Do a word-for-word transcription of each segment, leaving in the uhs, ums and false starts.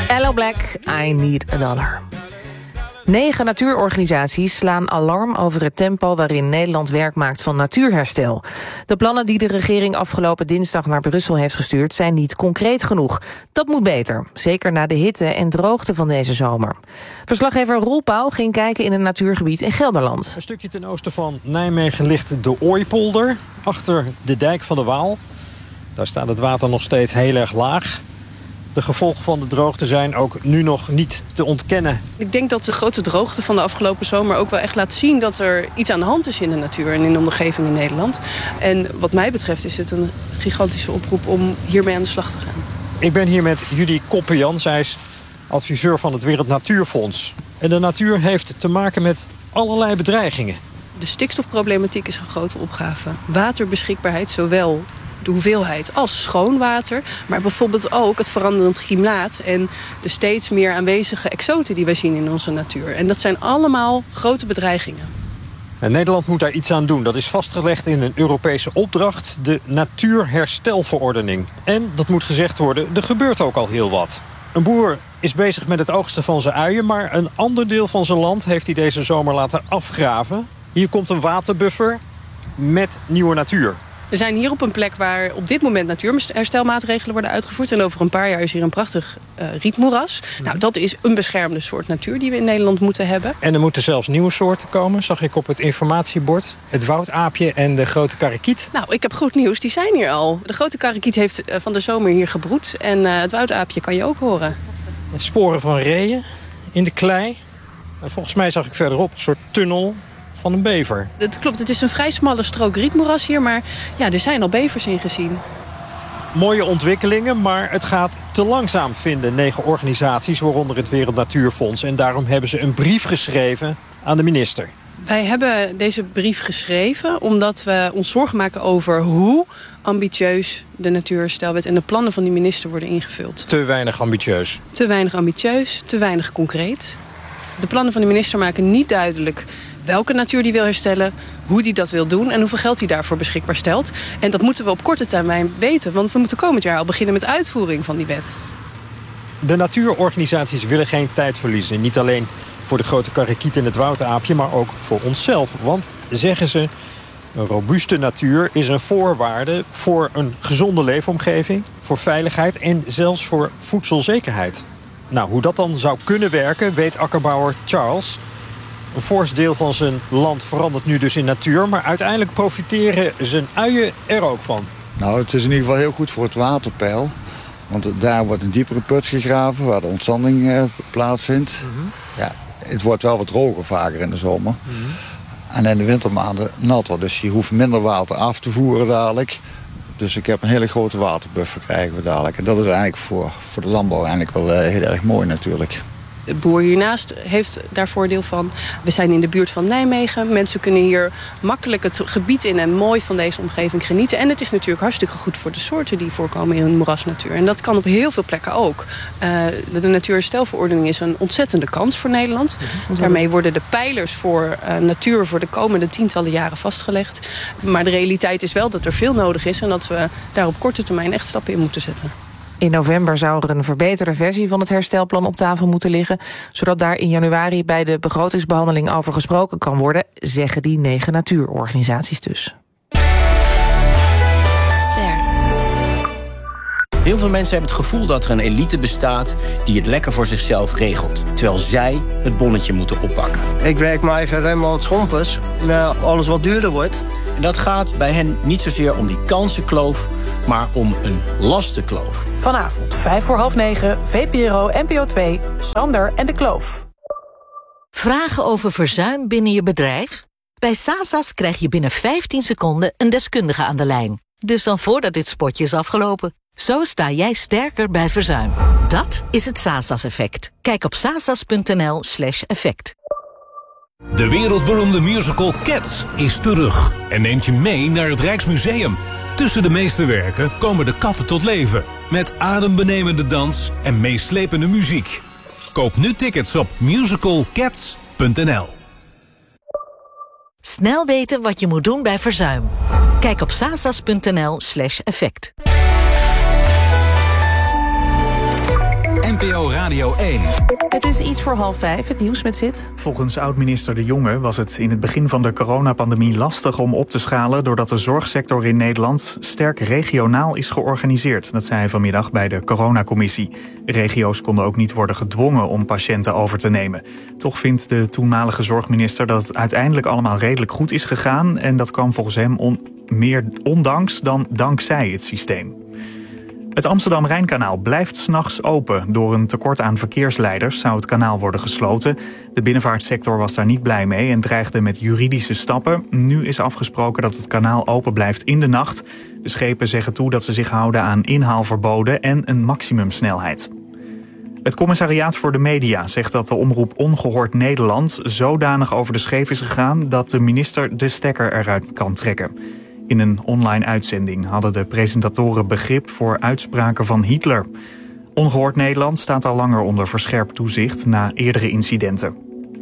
Hello Black, I Need a Dollar. Negen natuurorganisaties slaan alarm over het tempo waarin Nederland werk maakt van natuurherstel. De plannen die de regering afgelopen dinsdag naar Brussel heeft gestuurd zijn niet concreet genoeg. Dat moet beter, zeker na de hitte en droogte van deze zomer. Verslaggever Roel Pauw ging kijken in een natuurgebied in Gelderland. Een stukje ten oosten van Nijmegen ligt de Ooipolder, achter de dijk van de Waal. Daar staat het water nog steeds heel erg laag. De gevolgen van de droogte zijn ook nu nog niet te ontkennen. Ik denk dat de grote droogte van de afgelopen zomer ook wel echt laat zien dat er iets aan de hand is in de natuur en in de omgeving in Nederland. En wat mij betreft is het een gigantische oproep om hiermee aan de slag te gaan. Ik ben hier met Judy Koppenjan. Zij is adviseur van het Wereld Natuurfonds. En de natuur heeft te maken met allerlei bedreigingen. De stikstofproblematiek is een grote opgave. Waterbeschikbaarheid, zowel de hoeveelheid als schoon water, maar bijvoorbeeld ook het veranderend klimaat en de steeds meer aanwezige exoten die wij zien in onze natuur. En dat zijn allemaal grote bedreigingen. En Nederland moet daar iets aan doen. Dat is vastgelegd in een Europese opdracht, de Natuurherstelverordening. En, dat moet gezegd worden, er gebeurt ook al heel wat. Een boer is bezig met het oogsten van zijn uien, maar een ander deel van zijn land heeft hij deze zomer laten afgraven. Hier komt een waterbuffer met nieuwe natuur. We zijn hier op een plek waar op dit moment natuurherstelmaatregelen worden uitgevoerd. En over een paar jaar is hier een prachtig uh, rietmoeras. Mm. Nou, dat is een beschermde soort natuur die we in Nederland moeten hebben. En er moeten zelfs nieuwe soorten komen, zag ik op het informatiebord. Het woudaapje en de grote karakiet. Nou, ik heb goed nieuws, die zijn hier al. De grote karakiet heeft uh, van de zomer hier gebroed. En uh, het woudaapje kan je ook horen. Sporen van reeën in de klei. En volgens mij zag ik verderop een soort tunnel van een bever. Dat klopt, het is een vrij smalle strook rietmoeras hier, maar ja, er zijn al bevers in gezien. Mooie ontwikkelingen, maar het gaat te langzaam, vinden negen organisaties, waaronder het Wereld Natuurfonds. En daarom hebben ze een brief geschreven aan de minister. Wij hebben deze brief geschreven omdat we ons zorgen maken over hoe ambitieus de Natuurherstelwet en de plannen van die minister worden ingevuld. Te weinig ambitieus. Te weinig ambitieus, te weinig concreet. De plannen van de minister maken niet duidelijk welke natuur die wil herstellen, hoe die dat wil doen en hoeveel geld hij daarvoor beschikbaar stelt. En dat moeten we op korte termijn weten, want we moeten komend jaar al beginnen met uitvoering van die wet. De natuurorganisaties willen geen tijd verliezen. Niet alleen voor de grote karakiet en het woudaapje, maar ook voor onszelf. Want, zeggen ze, een robuuste natuur is een voorwaarde voor een gezonde leefomgeving, voor veiligheid en zelfs voor voedselzekerheid. Nou, hoe dat dan zou kunnen werken, weet akkerbouwer Charles. Een fors deel van zijn land verandert nu dus in natuur, maar uiteindelijk profiteren zijn uien er ook van. Nou, het is in ieder geval heel goed voor het waterpeil. Want daar wordt een diepere put gegraven waar de ontzanding uh, plaatsvindt. Mm-hmm. Ja, het wordt wel wat droger vaker in de zomer. Mm-hmm. En in de wintermaanden natter, dus je hoeft minder water af te voeren dadelijk. Dus ik heb een hele grote waterbuffer krijgen we dadelijk. En dat is eigenlijk voor, voor de landbouw eigenlijk wel uh, heel erg mooi natuurlijk. De boer hiernaast heeft daar voordeel van. We zijn in de buurt van Nijmegen. Mensen kunnen hier makkelijk het gebied in en mooi van deze omgeving genieten. En het is natuurlijk hartstikke goed voor de soorten die voorkomen in een moerasnatuur. En dat kan op heel veel plekken ook. Uh, de Natuurherstelverordening is een ontzettende kans voor Nederland. Daarmee worden de pijlers voor uh, natuur voor de komende tientallen jaren vastgelegd. Maar de realiteit is wel dat er veel nodig is en dat we daar op korte termijn echt stappen in moeten zetten. In november zou er een verbeterde versie van het herstelplan op tafel moeten liggen, zodat daar in januari bij de begrotingsbehandeling over gesproken kan worden, zeggen die negen natuurorganisaties dus. Heel veel mensen hebben het gevoel dat er een elite bestaat die het lekker voor zichzelf regelt, terwijl zij het bonnetje moeten oppakken. Ik werk maar even helemaal het schompers, naar alles wat duurder wordt. En dat gaat bij hen niet zozeer om die kansenkloof, maar om een lastenkloof. Vanavond, vijf voor half negen, V P R O, N P O twee, Sander en de Kloof. Vragen over verzuim binnen je bedrijf? Bij Sasas krijg je binnen vijftien seconden een deskundige aan de lijn. Dus dan voordat dit spotje is afgelopen. Zo sta jij sterker bij verzuim. Dat is het Sasas-effect. Kijk op sasas.nl slash effect. De wereldberoemde musical Cats is terug en neemt je mee naar het Rijksmuseum. Tussen de meesterwerken komen de katten tot leven, met adembenemende dans en meeslepende muziek. Koop nu tickets op musical cats punt n l. Snel weten wat je moet doen bij verzuim. Kijk op sasas.nl slash effect. N P O Radio één. Het is iets voor half vijf, het nieuws met Zit. Volgens oud-minister De Jonge was het in het begin van de coronapandemie lastig om op te schalen, doordat de zorgsector in Nederland sterk regionaal is georganiseerd. Dat zei hij vanmiddag bij de coronacommissie. Regio's konden ook niet worden gedwongen om patiënten over te nemen. Toch vindt de toenmalige zorgminister dat het uiteindelijk allemaal redelijk goed is gegaan. En dat kwam volgens hem on- meer ondanks dan dankzij het systeem. Het Amsterdam-Rijnkanaal blijft 's nachts open. Door een tekort aan verkeersleiders zou het kanaal worden gesloten. De binnenvaartsector was daar niet blij mee en dreigde met juridische stappen. Nu is afgesproken dat het kanaal open blijft in de nacht. De schepen zeggen toe dat ze zich houden aan inhaalverboden en een maximumsnelheid. Het Commissariaat voor de Media zegt dat de omroep Ongehoord Nederland zodanig over de scheef is gegaan dat de minister de stekker eruit kan trekken. In een online uitzending hadden de presentatoren begrip voor uitspraken van Hitler. Ongehoord Nederland staat al langer onder verscherpt toezicht na eerdere incidenten.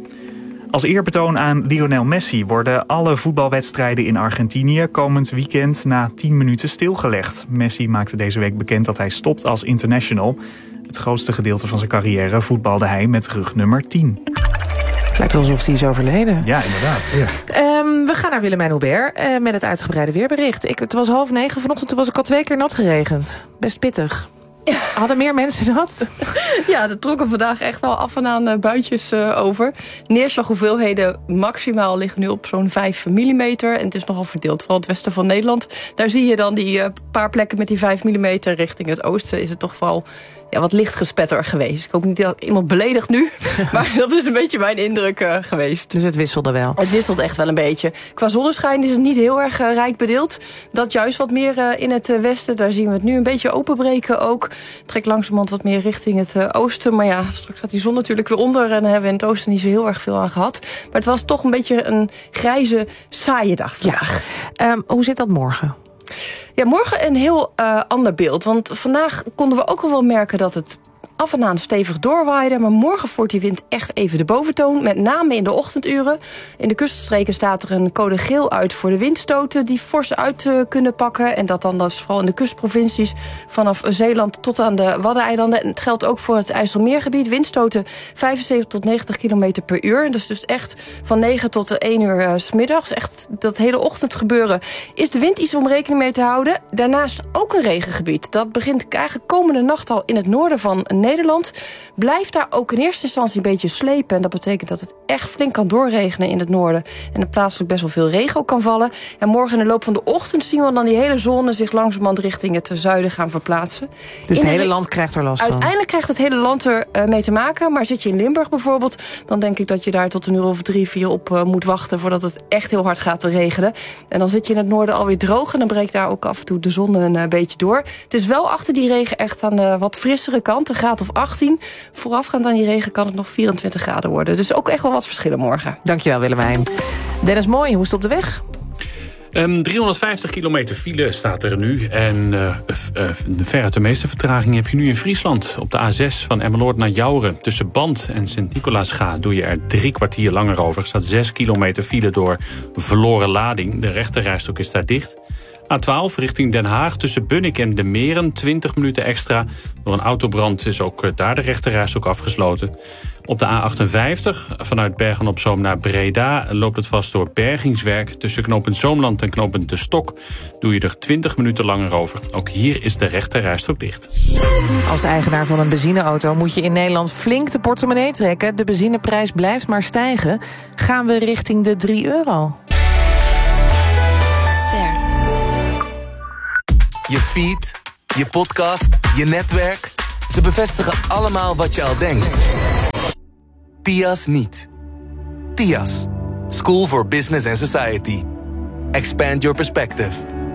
Als eerbetoon aan Lionel Messi worden alle voetbalwedstrijden in Argentinië komend weekend na tien minuten stilgelegd. Messi maakte deze week bekend dat hij stopt als international. Het grootste gedeelte van zijn carrière voetbalde hij met rug nummer tien. Het lijkt wel alsof hij is overleden. Ja, inderdaad. Ja. Um, we gaan naar Willemijn Hubert uh, met het uitgebreide weerbericht. Ik, het was half negen, vanochtend was ik al twee keer nat geregend. Best pittig. Hadden meer mensen dat? Ja, er trokken vandaag echt wel af en aan uh, buitjes uh, over. Neerslaghoeveelheden maximaal liggen nu op zo'n vijf millimeter. En het is nogal verdeeld, vooral het westen van Nederland. Daar zie je dan die uh, paar plekken met die vijf millimeter. Richting het oosten is het toch vooral ja, wat licht gespetter geweest. Ik hoop niet dat iemand beledigt nu. Maar dat is een beetje mijn indruk uh, geweest. Dus het wisselde wel? Het wisselt echt wel een beetje. Qua zonneschijn is het niet heel erg uh, rijk bedeeld. Dat juist wat meer uh, in het uh, westen. Daar zien we het nu een beetje openbreken ook. Trekt langzamerhand wat meer richting het uh, oosten. Maar ja, straks gaat die zon natuurlijk weer onder. En daar hebben we in het oosten niet zo heel erg veel aan gehad. Maar het was toch een beetje een grijze, saaie dag vandaag. Ja. Um, hoe zit dat morgen? Ja, morgen een heel uh, ander beeld. Want vandaag konden we ook al wel merken dat het af en aan stevig doorwaaide. Maar morgen voert die wind echt even de boventoon. Met name in de ochtenduren. In de kuststreken staat er een code geel uit voor de windstoten die fors uit uh, kunnen pakken. En dat dan dus vooral in de kustprovincies vanaf Zeeland tot aan de Waddeneilanden. En het geldt ook voor het IJsselmeergebied. Windstoten vijfenzeventig tot negentig kilometer per uur. En dus, dus echt van negen tot één uur uh, 's middags. Echt dat hele ochtendgebeuren is de wind iets om rekening mee te houden. Daarnaast ook een regengebied. Dat begint eigenlijk komende nacht al in het noorden van Nederland. Blijft daar ook in eerste instantie een beetje slepen. En dat betekent dat het echt flink kan doorregenen in het noorden. En er plaatselijk best wel veel regen ook kan vallen. En morgen in de loop van de ochtend zien we dan die hele zone zich langzamerhand richting het zuiden gaan verplaatsen. Dus in het hele land krijgt er last van? Uiteindelijk krijgt het hele land er uh, mee te maken. Maar zit je in Limburg bijvoorbeeld, dan denk ik dat je daar tot een uur of drie, vier op uh, moet wachten voordat het echt heel hard gaat te regenen. En dan zit je in het noorden alweer droog en dan breekt daar ook af en toe de zon een uh, beetje door. Het is wel achter die regen echt aan de wat frissere kant, een graad of achttien. Voorafgaand aan die regen kan het nog vierentwintig graden worden. Dus ook echt wel wat verschillen morgen. Dankjewel Willemijn. Dennis Mooi, hoe is het op de weg? Um, driehonderdvijftig kilometer file staat er nu. En uh, uh, de veruit de meeste vertraging heb je nu in Friesland. Op de A zes van Emmeloord naar Jouren. Tussen Band en Sint-Nicolaasga doe je er drie kwartier langer over. Er staat zes kilometer file door verloren lading. De rechterrijstrook is daar dicht. A twaalf richting Den Haag tussen Bunnik en De Meren. twintig minuten extra. Door een autobrand is ook daar de rechterrijstrook afgesloten. Op de A achtenvijftig vanuit Bergen-op-Zoom naar Breda loopt het vast door bergingswerk. Tussen knooppunt Zoomland en knooppunt De Stok doe je er twintig minuten langer over. Ook hier is de rechterrijstrook dicht. Als eigenaar van een benzineauto moet je in Nederland flink de portemonnee trekken. De benzineprijs blijft maar stijgen. Gaan we richting de drie euro? Je feed, je podcast, je netwerk. Ze bevestigen allemaal wat je al denkt. T I A S niet. T I A S. School for Business and Society. Expand your perspective.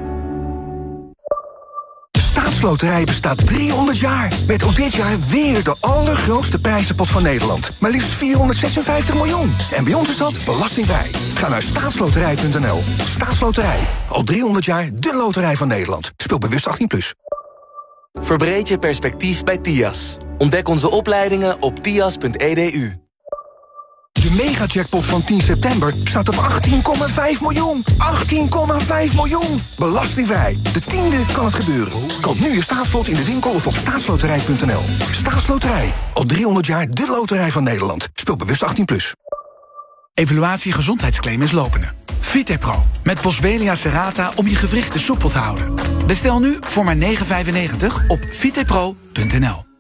De Staatsloterij bestaat driehonderd jaar. Met ook dit jaar weer de allergrootste prijzenpot van Nederland. Maar liefst vierhonderdzesenvijftig miljoen. En bij ons is dat belastingvrij. Ga naar staatsloterij punt n l. Staatsloterij. Al driehonderd jaar de loterij van Nederland. Speel bewust achttien plus. Verbreed je perspectief bij T I A S. Ontdek onze opleidingen op T I A S punt e d u. De mega-jackpot van tien september staat op achttien komma vijf miljoen. achttien komma vijf miljoen. Belastingvrij. De tiende kan het gebeuren. Koop nu je staatslot in de winkel of op staatsloterij punt n l. Staatsloterij. Al driehonderd jaar de loterij van Nederland. Speel bewust achttien plus. Evaluatie gezondheidsclaim is lopende. Vitepro met Boswellia serrata om je gewrichten soepel te houden. Bestel nu voor maar negen vijfennegentig op vitepro punt n l.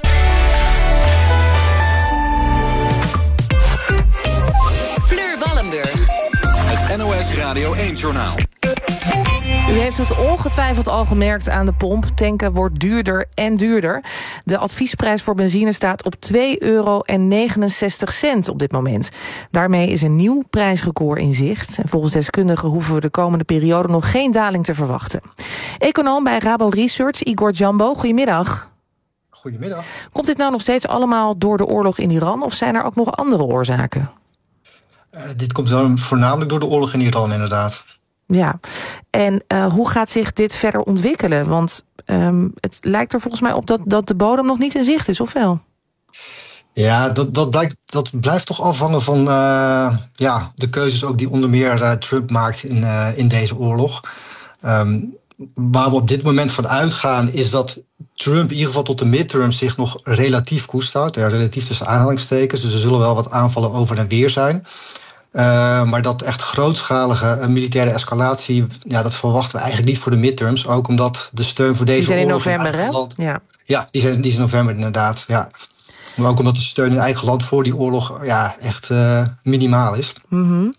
Fleur Wallenburg. Het N O S Radio één-journaal. U heeft het ongetwijfeld al gemerkt aan de pomp. Tanken wordt duurder en duurder. De adviesprijs voor benzine staat op twee euro negenenzestig op dit moment. Daarmee is een nieuw prijsrecord in zicht. En volgens deskundigen hoeven we de komende periode nog geen daling te verwachten. Econoom bij Rabo Research, Igor Jambo, goedemiddag. Goedemiddag. Komt dit nou nog steeds allemaal door de oorlog in Iran of zijn er ook nog andere oorzaken? Uh, dit komt dan voornamelijk door de oorlog in Iran, inderdaad. Ja, en uh, hoe gaat zich dit verder ontwikkelen? Want um, het lijkt er volgens mij op dat, dat de bodem nog niet in zicht is, of wel? Ja, dat, dat, blijkt, dat blijft toch afhangen van uh, ja, de keuzes ook die onder meer uh, Trump maakt in, uh, in deze oorlog. Um, waar we op dit moment van uitgaan is dat Trump in ieder geval tot de midterm zich nog relatief koest houdt. Ja, relatief tussen aanhalingstekens, dus er zullen wel wat aanvallen over en weer zijn. Uh, maar dat echt grootschalige uh, militaire escalatie, ja, dat verwachten we eigenlijk niet voor de midterms. Ook omdat de steun voor deze die zijn in oorlog november, in hè? land, Ja, ja die, zijn, die is in november inderdaad. Ja. Maar ook omdat de steun in eigen land voor die oorlog ja, echt uh, minimaal is. Mm-hmm.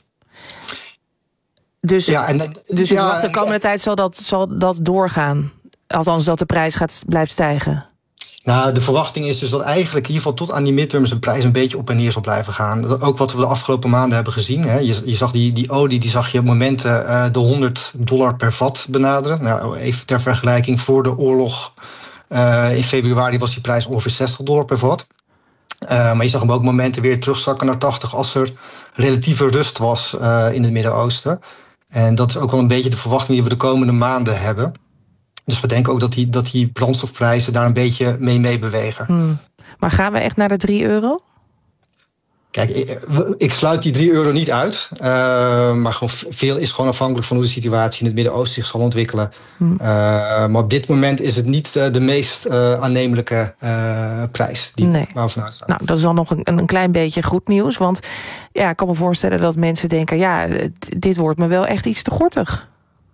Dus, ja, en, dus ja, verwacht de komende ja, tijd zal dat, zal dat doorgaan? Althans, dat de prijs gaat, blijft stijgen? Nou, de verwachting is dus dat eigenlijk in ieder geval tot aan die midterms de prijs een beetje op en neer zal blijven gaan. Ook wat we de afgelopen maanden hebben gezien. Hè. Je, je zag die, die olie, die zag je op momenten uh, de honderd dollar per vat benaderen. Nou, even ter vergelijking, voor de oorlog uh, in februari was die prijs ongeveer zestig dollar per vat. Uh, maar je zag hem ook momenten weer terugzakken naar tachtig als er relatieve rust was uh, in het Midden-Oosten. En dat is ook wel een beetje de verwachting die we de komende maanden hebben. Dus we denken ook dat die, dat die brandstofprijzen daar een beetje mee meebewegen. Hmm. Maar gaan we echt naar de drie euro? Kijk, ik, ik sluit die drie euro niet uit. Uh, maar gewoon veel is gewoon afhankelijk van hoe de situatie in het Midden-Oosten zich zal ontwikkelen. Hmm. Uh, maar op dit moment is het niet uh, de meest uh, aannemelijke uh, prijs die nee. waar we vanuit gaan. Nou, dat is dan nog een, een klein beetje goed nieuws. Want ja, ik kan me voorstellen dat mensen denken, ja, dit wordt me wel echt iets te gortig.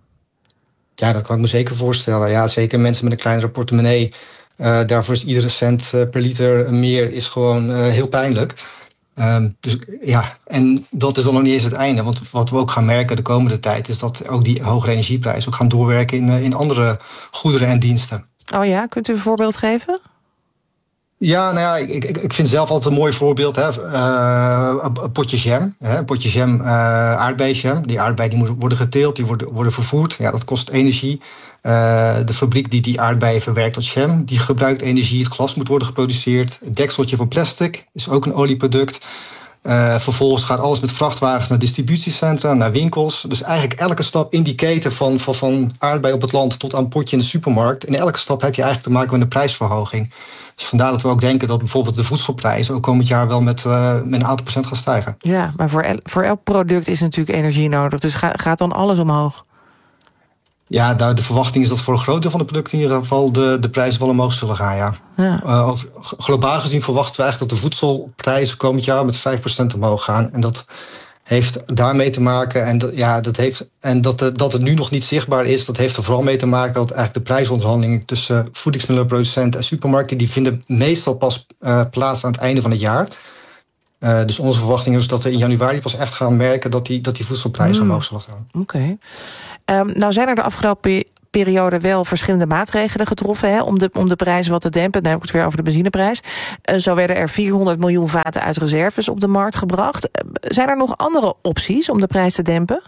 Ja, dat kan ik me zeker voorstellen. Ja, zeker mensen met een kleinere portemonnee. Uh, daarvoor is iedere cent uh, per liter meer is gewoon uh, heel pijnlijk. Um, dus ja, en dat is dan nog niet eens het einde. Want wat we ook gaan merken de komende tijd is dat ook die hogere energieprijzen ook gaan doorwerken in, uh, in andere goederen en diensten. Oh ja, kunt u een voorbeeld geven? Ja, nou ja, ik, ik, ik vind zelf altijd een mooi voorbeeld. Hè. Uh, een potje jam. Hè. Een potje jam, uh, aardbeienjam. Die aardbeien die moeten worden geteeld, die worden, worden vervoerd. Ja, dat kost energie. Uh, de fabriek die die aardbeien verwerkt tot jam, die gebruikt energie. Het glas moet worden geproduceerd. Het dekseltje van plastic is ook een olieproduct. Uh, vervolgens gaat alles met vrachtwagens naar distributiecentra, naar winkels. Dus eigenlijk elke stap in die keten van, van, van aardbei op het land tot aan potje in de supermarkt. In elke stap heb je eigenlijk te maken met een prijsverhoging. Dus vandaar dat we ook denken dat bijvoorbeeld de voedselprijzen ook komend jaar wel met, uh, met een aantal procent gaan stijgen. Ja, maar voor, el- voor elk product is natuurlijk energie nodig. Dus ga- gaat dan alles omhoog? Ja, nou, de verwachting is dat voor een groot deel van de producten in ieder geval de, de prijzen wel omhoog zullen gaan, ja. ja. Uh, over, globaal gezien verwachten we eigenlijk dat de voedselprijzen komend jaar met vijf procent omhoog gaan. En dat heeft daarmee te maken, en, dat, ja, dat, heeft, en dat, de, dat het nu nog niet zichtbaar is, dat heeft er vooral mee te maken dat eigenlijk de prijsonderhandelingen tussen voedingsmiddelenproducenten en supermarkten, die vinden meestal pas uh, plaats aan het einde van het jaar. Uh, dus onze verwachting is dat we in januari pas echt gaan merken dat die, dat die voedselprijzen mm. omhoog zullen gaan. Oké. Okay. Um, nou zijn er de afgelopen periode wel verschillende maatregelen getroffen hè, om, de, om de prijs wat te dempen. Dan heb ik het weer over de benzineprijs. Uh, zo werden er vierhonderd miljoen vaten uit reserves op de markt gebracht. Uh, zijn er nog andere opties om de prijs te dempen?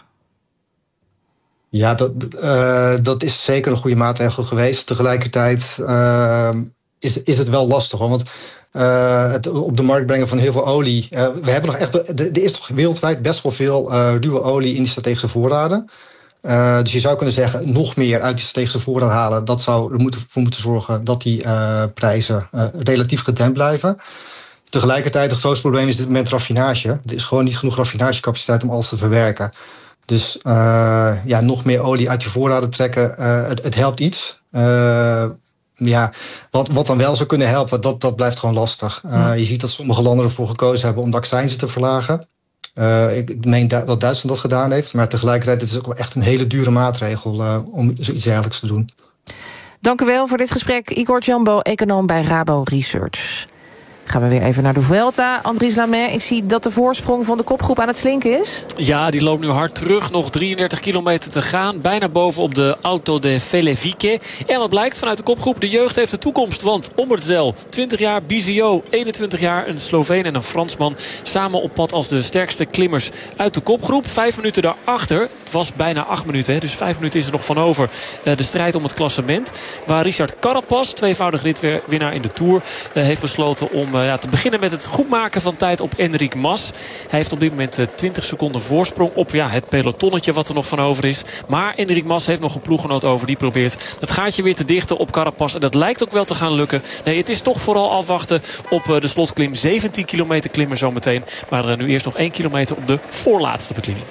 Ja, dat, uh, dat is zeker een goede maatregel geweest. Tegelijkertijd uh, is, is het wel lastig, hoor, want Uh, het op de markt brengen van heel veel olie. Uh, we hebben nog echt, er is toch wereldwijd best wel veel uh, ruwe olie in die strategische voorraden. Uh, dus je zou kunnen zeggen, nog meer uit die strategische voorraad halen. Dat zou er moeten, voor moeten zorgen dat die uh, prijzen uh, relatief gedempt blijven. Tegelijkertijd het grootste probleem is op dit moment raffinage. Er is gewoon niet genoeg raffinagecapaciteit om alles te verwerken. Dus uh, ja, nog meer olie uit je voorraden trekken, uh, het, het helpt iets. Uh, ja, wat, wat dan wel zou kunnen helpen, dat, dat blijft gewoon lastig. Uh, ja. Je ziet dat sommige landen ervoor gekozen hebben om de accijnzen te verlagen. Uh, ik meen dat Duitsland dat gedaan heeft. Maar tegelijkertijd is het ook wel echt een hele dure maatregel uh, om zoiets dergelijks te doen. Dank u wel voor dit gesprek. Igor Jumbo, econoom bij Rabo Research. Gaan we weer even naar de Vuelta. Andries Lamet, ik zie dat de voorsprong van de kopgroep aan het slinken is. Ja, die loopt nu hard terug. Nog drieëndertig kilometer te gaan. Bijna boven op de Alto de Felevique. En wat blijkt vanuit de kopgroep? De jeugd heeft de toekomst. Want Ommerzel, twintig jaar, Bizio, eenentwintig jaar. Een Sloveen en een Fransman. Samen op pad als de sterkste klimmers uit de kopgroep. Vijf minuten daarachter. Het was bijna acht minuten. Hè, dus vijf minuten is er nog van over. Uh, de strijd om het klassement. Waar Richard Carapaz, tweevoudig ritwinnaar in de Tour, uh, heeft besloten om uh, ja, te beginnen met het goed maken van tijd op Enric Mas. Hij heeft op dit moment uh, twintig seconden voorsprong op ja, het pelotonnetje wat er nog van over is. Maar Enric Mas heeft nog een ploeggenoot over. Die probeert het gaatje weer te dichten op Carapaz. En dat lijkt ook wel te gaan lukken. Nee, het is toch vooral afwachten op uh, de slotklim. zeventien kilometer klimmen zometeen. Maar uh, nu eerst nog één kilometer op de voorlaatste beklimming.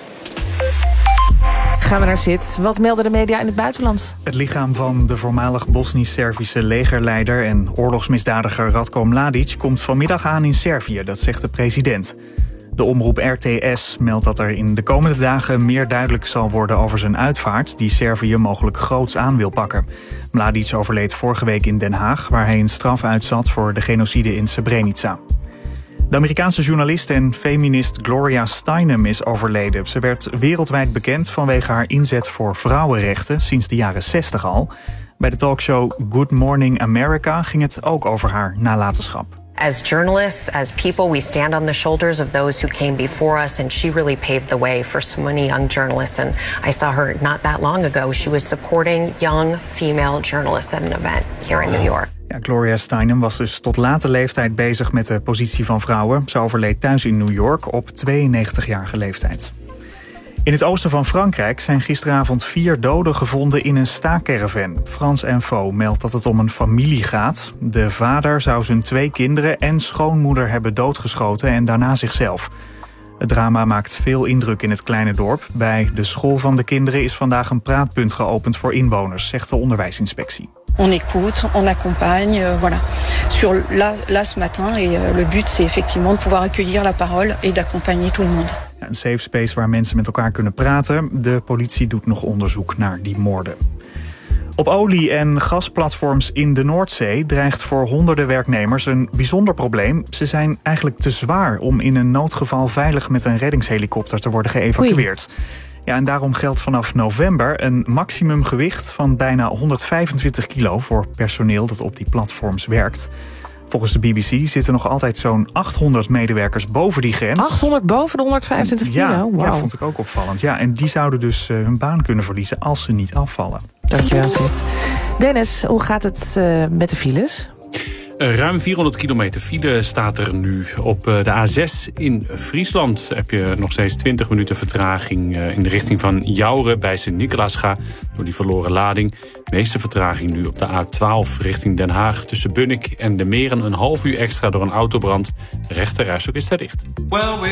Gaan we naar Zit. Wat melden de media in het buitenland? Het lichaam van de voormalig Bosnisch-Servische legerleider en oorlogsmisdadiger Ratko Mladic komt vanmiddag aan in Servië, dat zegt de president. De omroep R T S meldt dat er in de komende dagen meer duidelijk zal worden over zijn uitvaart, die Servië mogelijk groots aan wil pakken. Mladic overleed vorige week in Den Haag, waar hij een straf uitzat voor de genocide in Srebrenica. De Amerikaanse journalist en feminist Gloria Steinem is overleden. Ze werd wereldwijd bekend vanwege haar inzet voor vrouwenrechten sinds de jaren zestig al. Bij de talkshow Good Morning America ging het ook over haar nalatenschap. As journalists, as people, we stand on the shoulders of those who came before us, and she really paved the way for so many young journalists. And I saw her not that long ago. She was supporting young female journalists at an event here in New York. Ja, Gloria Steinem was dus tot late leeftijd bezig met de positie van vrouwen. Ze overleed thuis in New York op tweeënnegentigjarige leeftijd. In het oosten van Frankrijk zijn gisteravond vier doden gevonden in een staakerven. France Info meldt dat het om een familie gaat. De vader zou zijn twee kinderen en schoonmoeder hebben doodgeschoten en daarna zichzelf. Het drama maakt veel indruk in het kleine dorp. Bij de school van de kinderen is vandaag een praatpunt geopend voor inwoners, zegt de onderwijsinspectie. On écoute, on accompagne, euh, voilà. Sur là, là ce matin, et euh, le but c'est effectivement de pouvoir accueillir la parole et d'accompagner tout le monde. Ja, een safe space waar mensen met elkaar kunnen praten. De politie doet nog onderzoek naar die moorden. Op olie- en gasplatforms in de Noordzee dreigt voor honderden werknemers een bijzonder probleem. Ze zijn eigenlijk te zwaar om in een noodgeval veilig met een reddingshelikopter te worden geëvacueerd. Oei. Ja, en daarom geldt vanaf november een maximumgewicht van bijna honderdvijfentwintig kilo voor personeel dat op die platforms werkt. Volgens de B B C zitten nog altijd zo'n achthonderd medewerkers boven die grens. achthonderd boven de honderdvijfentwintig kilo? Ja, wow. ja, vond ik ook opvallend. Ja, en die zouden dus uh, hun baan kunnen verliezen als ze niet afvallen. Dankjewel, Sid. Dennis, hoe gaat het uh, met de files? Ruim vierhonderd kilometer file staat er nu. Op de A zes in Friesland heb je nog steeds twintig minuten vertraging in de richting van Jouren bij Sint-Nicolaasga door die verloren lading. De meeste vertraging nu op de A twaalf richting Den Haag tussen Bunnik en de Meren. Een half uur extra door een autobrand. De rechterrijstrook is daar dicht. Well,